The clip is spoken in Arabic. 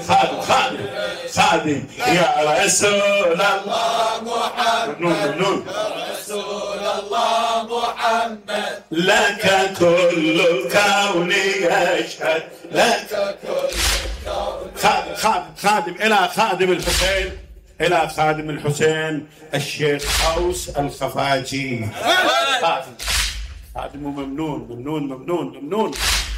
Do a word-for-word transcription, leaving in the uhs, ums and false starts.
خادم خادم خادم يا رسول الله محمد نون يا رسول الله محمد لك كل الكون يشهد لك كل الكون خادم خادم خادم إلى خادم الحسين إلى خادم الحسين الشيخ أوس الخفاجي. خادم خادم ممنون ممنون ممنون ممنون